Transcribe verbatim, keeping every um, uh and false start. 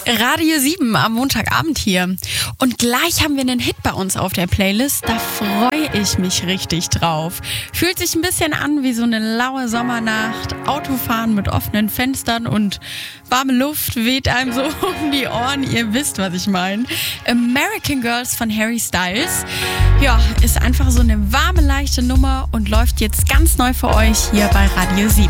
Radio sieben am Montagabend hier. Und gleich haben wir einen Hit bei uns auf der Playlist. Da freue ich mich richtig drauf. Fühlt sich ein bisschen an wie so eine laue Sommernacht. Autofahren mit offenen Fenstern und warme Luft weht einem so um die Ohren. Ihr wisst, was ich meine. American Girls von Harry Styles. Ja, ist einfach so eine warme, leichte Nummer und läuft jetzt ganz neu für euch hier bei Radio sieben.